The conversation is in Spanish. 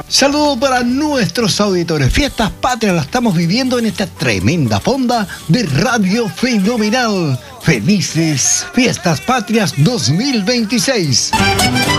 Saludos para nuestros auditores. Fiestas Patrias las estamos viviendo en esta tremenda fonda de Radio Fenomenal. Felices Fiestas Patrias 2026.